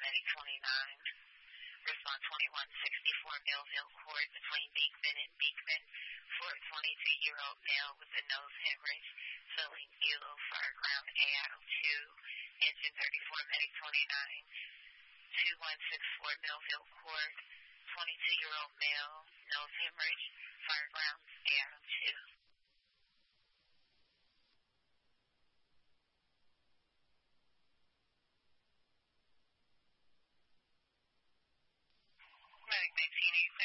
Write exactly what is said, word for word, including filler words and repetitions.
Medic twenty-nine. Respond twenty-one sixty-four Millville Court between Beekman and Beekman for a twenty-two-year-old male with a nose hemorrhage, filling Elo Fireground A I O two, engine thirty-four Medic twenty-nine. two one six four Millville Court, twenty-two-year-old male, nose hemorrhage, Firegrounds A I O two. Medic nineteen eighty-seven.